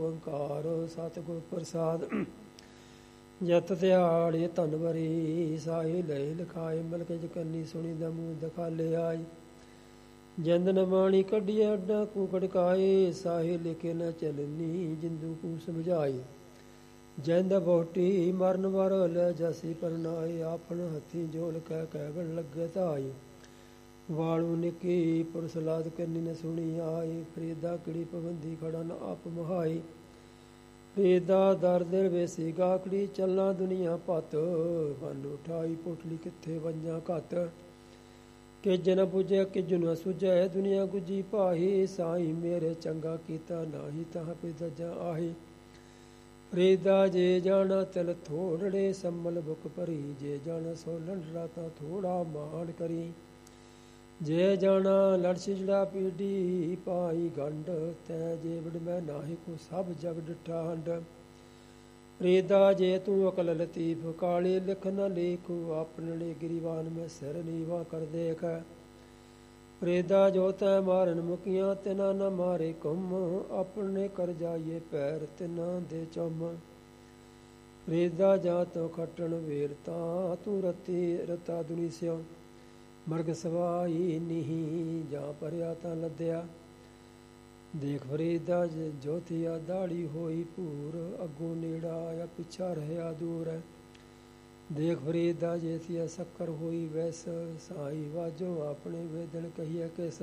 ਓੰਕਾਰ ਸਤਿਗੁਰ ਪ੍ਰਸਾਦ। ਜਤ ਦਿਹਾੜੇ ਧਨ ਵਰੀ ਸਾਹੀ ਲਈ ਲਿਖਾਏ ਮਲਕ ਜਕੰਨੀ ਸੁਣੀ ਦਾ ਮੂੰਹ ਦਿਖਾਲੇ ਆਈ। ਜਿੰਦ ਨ ਬਾਣੀ ਕੱਢੀਏ ਅੱਡਾ ਕੂ ਖੜਕਾਏ ਸਾਹੀ ਲਿਖੇ ਨ ਚਲਨੀ ਜਿੰਦੂ ਕੂ ਸਮਝਾਈ। ਜਿੰਦ ਬੋਟੀ ਮਰਨ ਵਰ ਲੈ ਜਸੀ ਪਰਨਾਏ ਆਪਨ ਹੱਥੀ ਜੋਲ ਕਹਿ ਕਹਿਣ ਲੱਗੇ ਧਾਈ। ਵਾਲੂ ਨਿੱਕੀ ਪੁਰਸ ਲਾਦ ਕਰਨੀ ਨ ਸੁਣੀ ਆਈ। ਫਰੀਦਾ ਕਿੜੀ ਪਵੰਦੀ ਖੜਾ ਨ ਆਪ ਮਹਾਈ। ਫਰੀਦਾ ਦਰ ਦਿਲ ਵੇਸੀ ਗਾਕੜੀ ਚੱਲਾਂ ਦੁਨੀਆ ਪਤ ਵਨ ਉਠਾਈ ਪੋਟਲੀ ਕਿੱਥੇ ਵੰਜਾਂ ਘੱਤ। ਕਿਜ ਨ ਬੁਝੇ ਕਿਜ ਨ ਸੁਝੈ ਦੁਨੀਆ ਗੁੱਜੀ ਭਾਈ। ਸਾਈ ਮੇਰੇ ਚੰਗਾ ਕੀਤਾ ਨਾਹੀ ਤਾਹ ਪਿਦਜਾ ਆਹੀ। ਫਰੀਦਾ ਜੇ ਜਾਣਾ ਤਿਲ ਥੋੜੜੇ ਸੰਮਲ ਬੁਕ ਭਰੀ। ਜੇ ਜਾਣਾ ਸੋ ਲੰਡੜਾ ਤਾਂ ਥੋੜਾ ਮਾਣ ਕਰੀ। ਜੇ ਜਾਣਾ ਲੜ ਛਿਜੜਾ ਪੀੜੀ ਪਾਈ ਗੰਢ। ਤੈ ਜੇਵੜ ਮੈਂ ਨਾਹੀ ਕੋ ਸਭ ਜਗ ਡਿਠਾ ਹੰਡ। ਫਰੀਦਾ ਜੇ ਤੂੰ ਅਕਲ ਲਤੀਫ ਕਾਲੀ ਲਿਖ ਨ ਲੇਖ। ਆਪਨੜੇ ਗਿਰੀਵਾਨ ਮੈਂ ਸਿਰ ਨੀਵਾ ਕਰ ਦੇਖ। ਫਰੀਦਾ ਜੋ ਤੈ ਮਾਰਨ ਮੁਕੀਆਂ ਤਿਨਾ ਨ ਮਾਰੇ ਘੁੰਮ। ਆਪਣੇ ਕਰ ਜਾਈਏ ਪੈਰ ਤਿਨਾ ਦੇ ਚੁੰਮ। ਫਰੀਦਾ ਜਾ ਤੋ ਖੱਟਣ ਵੇਰ ਤਾਂ ਤੂੰ ਰਤਾ ਦੁਨੀ ਸਿਓ। ਮਰਗ ਸਵਾਈ ਨਹੀਂ ਜਾਂ ਭਰਿਆ ਤਾਂ ਲੱਦਿਆ। ਦੇਖ ਫਰੀਦਾ ਜੋਤੀਆ ਦਾੜੀ ਹੋਈ ਭੂਰ। ਅੱਗੋਂ ਨੇੜਾ ਆਇਆ ਪਿੱਛਾ ਰਹਿਆ ਦੂਰ। ਦੇਖ ਫਰੀਦਾ ਜੇਤੀਆ ਸ਼ੱਕਰ ਹੋਈ ਵੈਸ। ਸਾਈ ਵਾਜੋ ਆਪਣੇ ਵੇਦਨ ਕਹੀਏ ਕਿਸ।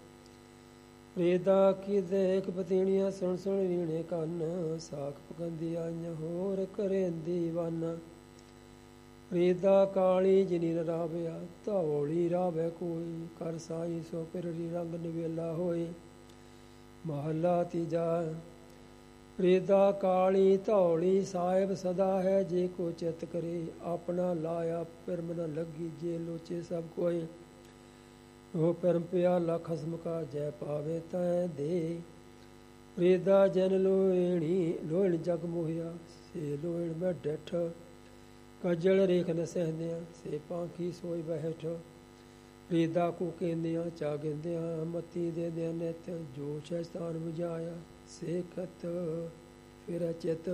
ਫਰੀਦਾ ਕੀ ਦੇਖ ਪਤੀਣੀਆਂ ਸੁਣ ਸੁਣ ਵੀਣੇ ਕੰਨ। ਸਾਖ ਪਕੰਦੀ ਆਈਆਂ ਹੋਰ ਕਰੇਂਦੀ ਵੰਨ। ਫਰੀਦਾ ਕਾਲੀ ਜਿਨੀ ਨ ਰਾਵਿਆ ਧੌਲੀ ਰਾਵੈ ਕੋਈ। ਕਰ ਸਾਈ ਸੋ ਪਿਰਰੀ ਰੰਗ ਨਿਵੇਲਾ ਹੋਈ। ਮਹੱਲਾ ਤੀਜਾ। ਫਰੀਦਾ ਕਾਲੀ ਧੌਲੀ ਸਾਹਿਬ ਸਦਾ ਹੈ। ਜੇ ਕੋ ਚਿਤ ਕਰੇ ਆਪਣਾ ਲਾਇਆ ਪਿਰਮ ਨ ਲੱਗੀ। ਜੇ ਲੋਚੇ ਸਭ ਕੋਇ ਉਹ ਪਿਰਮ ਪਿਆਲਾ ਖਸਮ ਕਾ ਜੈ ਪਾਵੇ ਤੈ ਦੇ। ਫਰੀਦਾ ਜਨ ਲੋਹਣ ਜਗ ਮੋਹਿਆ ਸੇ ਲੋਹਣ ਮੈਂ ਡਿਠ। ਕਜਲ ਰੇਖ ਨ ਸਹਿੰਦਿਆਂ ਸੇ ਪਾਂਖੀ ਸੋਈ ਬੈਠ। ਫਰੀਦਾ ਕੋ ਕਹਿੰਦਿਆਂ ਚਾ ਗਿੰਦਿਆਂ ਮਤੀ ਦੇਦਿਆਂ ਨਿਤ। ਜੋ ਸ਼ੈਤਾਨ ਬੁਝਾਇਆ ਸੇ ਖਤ ਫਿਰ ਚਿਤ।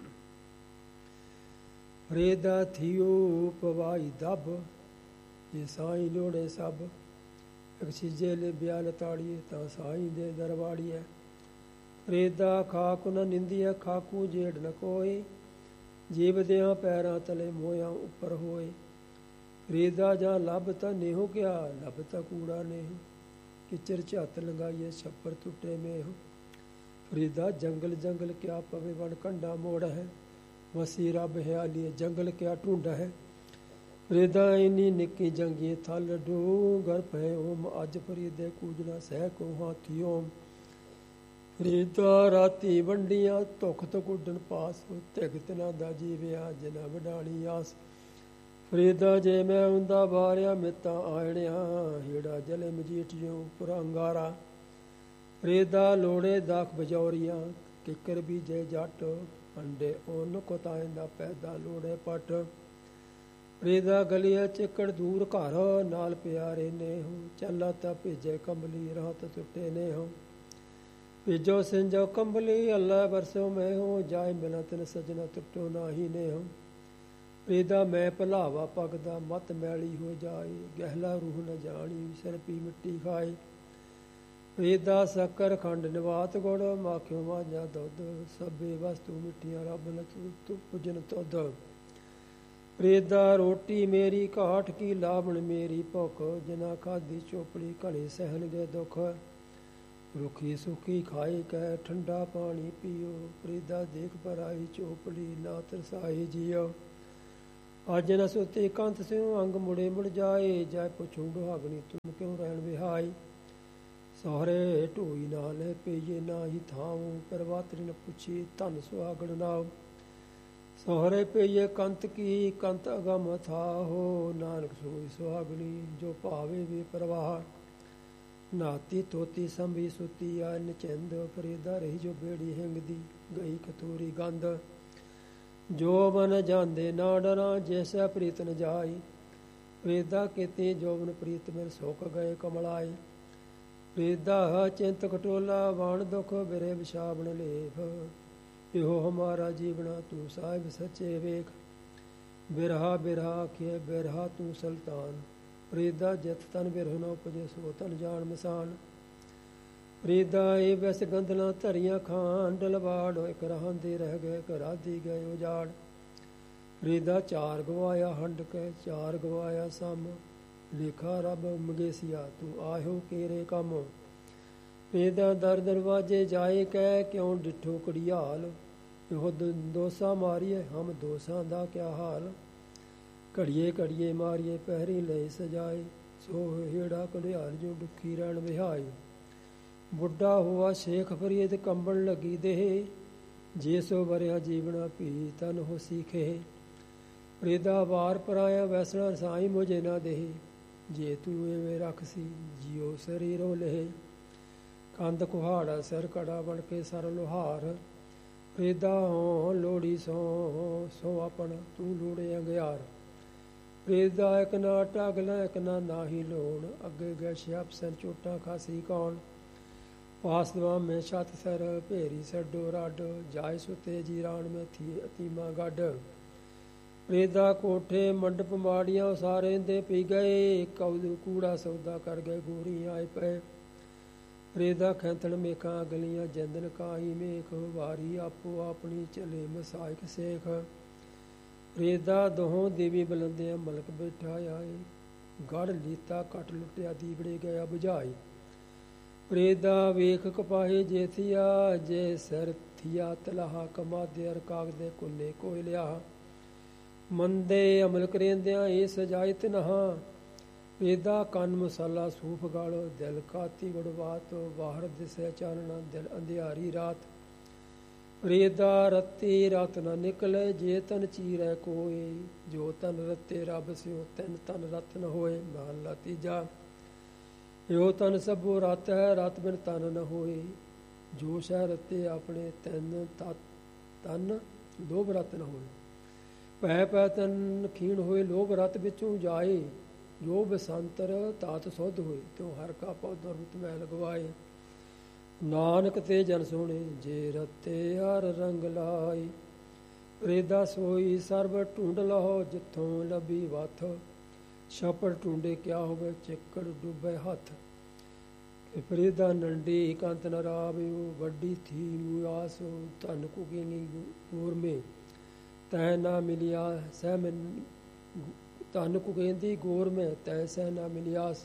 ਫਰੀਦਾ ਥੀਓ ਪਵਾਈ ਦਬ ਜੇ ਸਾਈ ਲੋੜੇ ਸਭ। ਇੱਕ ਛਿਜੇ ਲਿਬਿਆ ਲਤਾੜੀਏ ਤਾਂ ਸਾਈ ਦੇ ਦਰਵਾੜੀਏ। ਫਰੀਦਾ ਖਾਕੁ ਨ ਨਿੰਦੀਆ ਖਾਕੂ ਜੇੜ ਨ ਕੋਏ। ਜੀਵ ਦਿਆਂ ਪੈਰਾਂ ਤਲੇ ਮੋਇਆ ਉੱਪਰ ਹੋਏ। ਫਰੀਦਾ ਜਾਂ ਲੱਭ ਤਾਂ ਨੇਹੋ ਕਿਆ ਲੱਭ ਤਾਂ ਕੂੜਾ ਨੇਹੋ। ਕਿਚਰ ਝੱਤ ਲੰਗਾਈਏ ਛੱਪਰ ਟੁੱਟੇ ਮੇਹੋ। ਫਰੀਦਾ ਜੰਗਲ ਜੰਗਲ ਕਿਆ ਪਵੇ ਵਣ ਕੰਡਾ ਮੋੜ ਹੈ। ਵਸੀ ਰੱਬ ਹਿਆਲੀਏ ਜੰਗਲ ਕਿਆ ਢੂੰਡਾ ਹੈ। ਫਰੀਦਾ ਇੰਨੀ ਨਿੱਕੀ ਜੰਗੀ ਥਲ ਡੂੰਗਰ ਪਏ ਓਮ। ਅੱਜ ਫਰੀਦੇ ਕੂਜਣਾ ਸਹਿ ਕੋ ਹਾਥੀ ਓਮ। ਫਰੀਦਾ ਰਾਤੀ ਵੰਡੀਆਂ ਧੁਖ ਤਕ ਉੱਡਣ ਪਾਸ। ਧਿਗ ਤਿਨਾ ਦਾ ਜੀਵਿਆ ਜਿਨਾ ਵਡਾਣੀ ਆਸ। ਫਰੀਦਾ ਜੇ ਮੈਂ ਉਂਦਾ ਬਾਰਿਆ ਮਿੱਤਾ ਆਇਣਿਆ। ਹੀੜਾ ਜਲੇ ਮਜੀਠ ਜਿਉ ਉੱਪਰ ਅੰਗਾਰਾ। ਫਰੀਦਾ ਲੋੜੇ ਦਾਖ ਬਜੌਰੀਆਂ ਕਿੱਕਰ ਬੀਜੇ ਜੱਟ। ਅੰਡੇ ਓਨ ਕੋਤਾਇੰਦਾ ਪੈਦਾ ਲੋੜੇ ਪੱਟ। ਫਰੀਦਾ ਗਲੀਆ ਚਿੱਕੜ ਦੂਰ ਘਰ ਨਾਲ ਪਿਆਰੇ ਨੇਹੋ। ਚੱਲਾ ਤਾਂ ਭੇਜੇ ਕੰਬਲੀ ਰਾਤ ਟੁੱਟੇ ਨੇਹੋ। ਭੇਜੋ ਸਿੰਜੋ ਕੰਬਲੀ ਅੱਲਾ ਬਰਸੋ ਮੈਹੋ। ਜਾਏ ਮਿਲਾਂ ਤਿਨ ਸਜਣਾ ਟੁੱਟੋ ਨਾਹੀ ਨੇਹੋ। ਫਰੀਦਾ ਮੈਂ ਭਲਾਵਾ ਪਗਦਾ ਮਤ ਮੈਲੀ ਹੋ ਜਾਏ। ਗਹਿਲਾ ਰੂਹ ਨ ਜਾਣੀ ਸਿਰ ਪੀ ਮਿੱਟੀ ਖਾਏ। ਫਰੀਦਾ ਸ਼ੱਕਰ ਖੰਡ ਨਿਵਾਤ ਗੁੜ ਮਾਖਿਓ ਮਾਝਾ ਦੁੱਧ। ਸਭੇ ਵਸਤੂ ਮਿੱਠੀਆਂ ਰੱਬ ਨ ਪੁੱਜਨ ਤੁਧ। ਫਰੀਦਾ ਰੋਟੀ ਮੇਰੀ ਘਾਟ ਕੀ ਲਾਵਣ ਮੇਰੀ ਭੁੱਖ। ਜਿਨਾ ਖਾਧੀ ਚੋਪੜੀ ਘੜੇ ਸਹਿਣਗੇ ਦੁੱਖ। ਰੁੱਖੀ ਸੁੱਕੀ ਖਾਏ ਕਹਿ ਠੰਡਾ ਪਾਣੀ ਪੀਓ। ਫਰੀਦਾ ਦੇਖ ਪਰਾਈ ਚੋਪੜੀ ਨਾ ਤਰਸਾਈ ਜੀਓ। ਅੱਜ ਨ ਸੁੱਤੀ ਕੰਤ ਸਿਉ ਅੰਗ ਮੁੜੇ ਮੁੜ ਜਾਏ। ਜਾਏ ਪੁੱਛੂ ਦੁਹਾਗਣੀ ਤੁਮ ਕਿਉਂ ਰਹਿਣ ਵਿਹਾਈ। ਸਹੁਰੇ ਢੋਈ ਨਾ ਲੈ ਪਈਏ ਨਾ ਹੀ ਥਾਉ। ਪਰਵਾਤਰੀ ਨ ਪੁੱਛੀ ਧਨ ਸੁਹਾਗਣ ਨਾਉ। ਸਹੁਰੇ ਪਈਏ ਕੰਤ ਕੀ ਕੰਤ ਅਗਮ ਥਾਹੋ। ਨਾਨਕ ਸੋਈ ਸੁਹਾਗਣੀ ਜੋ ਭਾਵੇ ਵੀ ਪ੍ਰਵਾਹ। ਨਾਤੀ ਧੋਤੀ ਸੰਭੀ ਸੁਤੀ ਆ ਨਚਿੰਦ। ਫਰੀਦਾ ਰਹੀ ਜੋ ਬੇੜੀ ਹਿੰਗਦੀ ਗਈ ਕਤੂਰੀ ਗੰਧ। ਜੋ ਮਨ ਜਾਂਦੇ ਨਾ ਡਰਾਂ ਜੈਸਾ ਪ੍ਰੀਤ ਨ ਜਾਈ। ਫਰੀਦਾ ਕੀਤੀ ਜੋਬਨ ਪ੍ਰੀਤ ਮਿਲ ਸੁੱਕ ਗਏ ਕਮਲਾਏ। ਫਰੀਦਾ ਚਿੰਤ ਖਟੋਲਾ ਵਣ ਦੁਖ ਬਿਰੇ ਵਿਛਾਵਣ ਲੇਫ। ਇਹੋ ਹਮਾਰਾ ਜੀਵਣਾ ਤੂੰ ਸਾਹਿਬ ਸੱਚੇ ਵੇਖ। ਬਿਰਹਾ ਬਿਰਹਾ ਆਖੀਏ ਬਿਰਹਾ ਤੂੰ ਸੁਲਤਾਨ। ਫਰੀਦਾ ਜਿਤ ਤਨ ਬਿਰਹ ਨ ਉਪਜੇ ਸੋ ਤਨ ਜਾਣ ਮਸਾਨ। ਫਰੀਦਾ ਇਹ ਵੈਸ ਗੰਦਲਾਂ ਧਰੀਆਂ ਖਾਨ ਡਲਵਾੜ ਇੱਕ ਰਹਿੰਦੇ ਰਹਿ ਗਏ ਘਰਾਂ ਦੀ ਗਏ ਉਜਾੜ। ਫਰੀਦਾ ਚਾਰ ਗਵਾਇਆ ਹੰਡ ਕੇ ਚਾਰ ਗਵਾਇਆ ਸਮ। ਲੇਖਾ ਰੱਬ ਮਗੇਸੀਆ ਤੂੰ ਆਇਓ ਕੇਰੇ ਕੰਮ। ਫਰੀਦਾ ਦਰ ਦਰਵਾਜੇ ਜਾਏ ਕਹਿ ਕਿਉਂ ਡਿਠੋ ਘੜੀਆਲ। ਇਹੋ ਦੋਸਾ ਮਾਰੀਏ ਹਮ ਦੋਸਾਂ ਦਾ ਕਿਆ ਹਾਲ। ਘੜੀਏ ਘੜੀਏ ਮਾਰੀਏ ਪਹਿਰੀ ਲਈ ਸਜਾਏ। ਸੋ ਹੇੜਾ ਘੜਿਆਲ ਜੋ ਦੁਖੀ ਰਹਿਣ ਵਿਹਾਏ। ਬੁੱਢਾ ਹੋਆ ਸ਼ੇਖ ਫਰੀਦ ਕੰਬਣ ਲੱਗੀ ਦੇਹ। ਜੇ ਸੋ ਵਰਿਆ ਜੀਵਣਾ ਭੀ ਤਨ ਹੋ ਸੀਖੇ। ਫਰੀਦਾ ਵਾਰ ਪਰਾਇਆ ਵੈਸਣਾ ਸਾਈ ਮੁਝੇ ਨਾ ਦੇਹ। ਜੇ ਤੂੰ ਐਵੇਂ ਰੱਖਸੀ ਜਿਉ ਸਰੀਰੋਂ ਲਹੇ। ਕੰਧ ਕੁਹਾੜਾ ਸਿਰ ਕੜਾ ਬਣ ਕੇ ਸਰ ਲੋਹਾਰ। ਫਰੀਦਾ ਹੋ ਲੋੜੀ ਸੋ ਆਪਣਾ ਤੂੰ ਲੋੜੇ ਅੰਗਿਆਰ। ਫਰੀਦਾ ਇੱਕ ਨਾ ਟਗਲਾ ਇੱਕ ਨਾ ਨਾਹੀ ਲੋਣ। ਅੱਗੇ ਗਏ ਸ਼ਿਆਪ ਸਨ ਚੋਟਾਂ ਖਾਸੀ ਕੌਣ। ਪਾਸ ਦਵਾ ਮੈਂ ਛੱਤ ਸਰ ਭੇਰੀ ਸੱਡੋ ਰੱਡ। ਜਾਏ ਸੁਤੇ ਜੀਰਾਨ ਮੈਂ ਥੀ ਅਤੀਮਾ ਗੱਡ। ਫਰੀਦਾ ਕੋਠੇ ਮੰਡਪ ਮਾੜੀਆਂ ਸਾਰੇ ਦੇ ਪੀ ਗਏ। ਕੂੜਾ ਸੌਦਾ ਕਰ ਗਏ ਗੋਰੀ ਆਏ ਪਏ। ਫਰੀਦਾ ਖੈਂਥਣ ਮੇਖਾਂ ਗਲੀਆਂ ਜੰਦਨ ਕਾਈ ਮੇਖ। ਵਾਰੀ ਆਪੋ ਆਪਣੀ ਚਲੇ ਮਸਾਇਕ ਸੇਖ। ਫਰੀਦਾ ਦੋਹੋਂ ਦੇਵੀ ਬਲੰਦਿਆਂ ਮਲਕ ਬੈਠਾ ਆਏ। ਗੜ ਲੀਤਾ ਕੱਟ ਲੁੱਟਿਆ ਦੀਵੜੇ ਗਿਆ ਬੁਝਾਏ। ਫਰੀਦਾ ਵੇਖ ਕਪਾਹੀ ਜੇ ਥੀਆ ਜੇ ਸਿਰ ਥੀਆ ਤਲਾਹਾ। ਕਮਾਦੇ ਅਰ ਕਾਗਦੇ ਕੁੱਲੇ ਕੋਈ ਲਿਆ। ਮੰਦੇ ਅਮਲ ਕਰੇਂਦਿਆਂ ਇਹ ਸਜਾਇਤ ਨਹਾ। ਫਰੀਦਾ ਕੰਨ ਮਸਾਲਾ ਸੂਫ ਗਲ ਦਿਲ ਕਾਤੀ ਗੜਵਾਤ। ਬਾਹਰ ਦਿਸੇ ਚਾਨਣਾ ਦਿਲ ਅੰਧਿਆਰੀ ਰਾਤ। ਫਰੀਦਾ ਰੱਤੀ ਰਾਤ ਨਾ ਨਿਕਲੇ ਜੇ ਤਨ ਚੀਰੈ ਕੋਏ। ਜੋ ਤਨ ਰੱਤੇ ਰੱਬ ਸਿਓ ਤਿੰਨ ਤਨ ਰਤ ਨ ਹੋਏ। ਮਹਲਾ ਤੀਜਾ। ਇਹੋ ਤਨ ਸਭੋ ਰਤ ਹੈ ਰਤ ਬਿਨ ਤਨ ਨ ਹੋਏ। ਜੋ ਸ਼ਹਿ ਰੱਤੇ ਆਪਣੇ ਤਿੰਨ ਤਨ ਲੋਭ ਰਤ ਨ ਹੋਏ। ਪੈ ਪੈ ਤਨ ਖੀਣ ਹੋਏ ਲੋਭ ਰਤ ਵਿੱਚੋਂ ਜਾਏ। ਜੋ ਬਸੰਤਰ ਤਾਤ ਸੁਧ ਹੋਏ ਤਿਉ ਹਰ ਕਾ ਪੌਦਾ ਰੁਤ ਮੈਲ ਗਵਾਏ। ਨਾਨਕ ਤੇ ਜਨ ਸੋਹਣੇ ਜੇ ਰਤੇ ਹਰ ਰੰਗ ਲਾਏ। ਫਰੀਦਾ ਸੋਈ ਸਰਬ ਢੂੰਡ ਲਹੋ ਜਿੱਥੋਂ ਲੱਭੀ ਵੱਥ। ਛਾਪੜ ਢੂੰਡੇ ਕਿਆ ਹੋਵੇ ਚਿੱਕੜ ਡੁੱਬੇ ਹੱਥ। ਫਰੀਦਾ ਨੰਡੀ ਕੰਤ ਨ ਰਾਵਿਓ ਵੱਡੀ ਥੀ ਮੁਆਸ। ਧਨ ਕੁਗੇਨੀ ਗੋਰਮੇ ਤੈ ਨਾ ਮਿਲਿਆ ਸਹਿ ਮੈਨ। ਧਨ ਕੁਗੇਂਦੀ ਗੋਰ ਮੈਂ ਤੈ ਸਹਿ ਨਾ ਮਿਲਿਆਸ।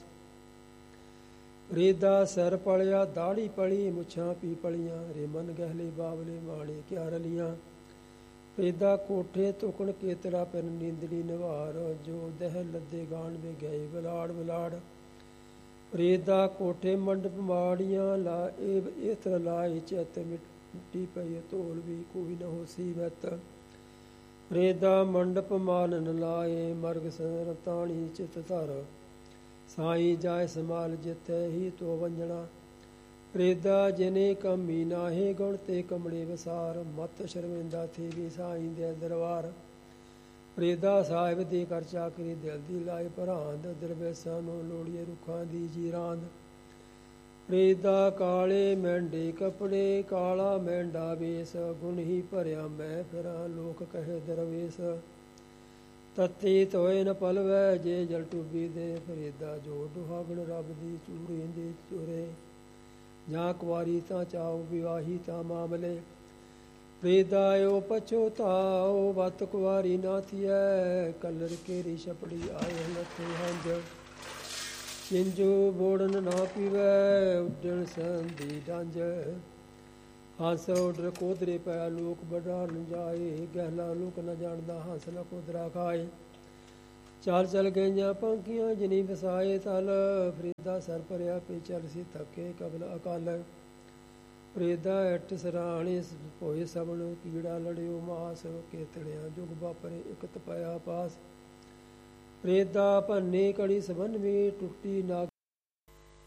ਫਰੀਦਾ ਸਿਰ ਪਲਿਆ ਦਾੜੀ ਪਲੀ ਮੁੱਛਾਂ ਪੀ ਪਲੀਆਂ। ਰੇਮਨ ਗਹਿਲੇ ਬਾਵਲੇ ਮਾਣੇ ਕਿਆ ਰਲੀਆਂ। ਫਰੀਦਾ ਕੋਠੇ ਤੁਕਣ ਕੇਤੜਾ ਪਿਨ ਨੀਂਦੜੀ ਨਿਵਾਰ। ਜੋ ਦਹਿ ਲੱਦੇ ਗਾਣ ਵੇ ਗਏ ਬਲਾੜ ਬਲਾੜ। ਫਰੀਦਾ ਕੋਠੇ ਮੰਡਪ ਮਾੜੀਆਂ ਲਾ ਇਤਰ ਲਾਈ ਚਿੱਤ ਮਿੱਟੀ ਪਈ ਧੋਲ ਵੀ ਕੋਈ ਨ ਹੋਸੀ ਵਿੱਤ। ਫਰੀਦਾ ਮੰਡਪ ਮਾਲਨ ਲਾਏ ਮਰਗ ਸਰਤਾਣੀ ਚਿਤ ਧਰ। ਸਾਈ ਜਾਏ ਸਮਾਲ ਜਿੱਥੇ ਹੀ ਤੋ ਵੰਜਣਾ। ਫਰੀਦਾ ਜਿਨੇ ਕਮੀ ਨਾਹੇ ਗੁਣ ਤੇ ਕਮੜੇ ਵਸਾਰ। ਮਤ ਸ਼ਰਮਿੰਦਾ ਥੀ ਵੀ ਸਾਈ ਦੇ ਦਰਬਾਰ। ਫਰੀਦਾ ਸਾਹਿਬ ਦੀ ਕਰ ਚਾਕਰੀ ਦਿਲ ਦੀ ਲਾਏ ਭਰਾਂਦ। ਦਰਵੇਸਾਂ ਨੂੰ ਲੋੜੀਏ ਰੁੱਖਾਂ ਦੀ ਜੀਰਾਂਦ। ਫਰੀਦਾ ਕਾਲੇ ਮਹਿੰਡੇ ਕੱਪੜੇ ਕਾਲਾ ਮਹਿੰਡਾ ਵੇਸ। ਗੁਣ ਹੀ ਭਰਿਆ ਮੈਂ ਫਿਰਾਂ ਲੋਕ ਕਹੇ ਦਰਵੇਸ। ਤਤੀ ਤੋਏ ਨ ਪਲਵੈ ਜੇ ਜਲ ਟੁੱਬੀ ਦੇ। ਫਰੀਦਾ ਜੋ ਦੁਹਾਗਣ ਰੱਬ ਦੀ ਚੂਰੀ ਦੀ ਚੁਰੇ। ਜਾਂ ਕੁਆਰੀ ਤਾਂ ਚਾਓ ਵਿਵਾਹੀ ਤਾਂ ਮਾਮਲੇ। ਫਰੀਦਾ ਓ ਪਛੋਤਾਓ ਵਤ ਕੁਆਰੀ ਨਾ ਥੀਐ। ਕਲਰ ਕੇਰੀ ਛਪੜੀ ਆਏ ਲੱਥੇ ਹੰਝ। ਚਿੰਜੂ ਬੋੜਨ ਨਾ ਪੀਵੈ ਉੱਡਣ ਸੰਦੀ ਡੰਝ। ਹੰਸ ਉੱਡਰ ਕੋਦਰੇ ਪਿਆ ਲੋਕ ਬਡਾਰਨ ਜਾਏ। ਗਹਿਲਾ ਲੋਕ ਨ ਜਾਣਦਾ ਹੰਸ ਨ ਕੋਦਰਾ ਖਾਏ। ਚੱਲ ਚੱਲ ਗਈਆਂ ਪੰਖੀਆਂ ਜਿਨੀ ਵਸਾਏ ਤਲ। ਫਰੀਦਾ ਸਰ ਭਰਿਆ ਪੇ ਚੱਲ ਸੀ ਥੱਕੇ ਕਬਲ ਅਕਾਲ। ਫਰੀਦਾ ਇੱਟ ਸਰਾਣੇ ਹੋਏ ਸਵਣ ਕੀੜਾ ਲੜਿਓ ਮਾਸ। ਕੇਤੜਿਆਂ ਜੁਗ ਵਾਪਰੇ ਇਕ ਤਪਾਇਆ ਪਾਸ। ਫਰੀਦਾ ਭੰਨੇ ਕੜੀ ਸਬੰਨਵੀ ਟੁੱਟੀ ਨਾਗ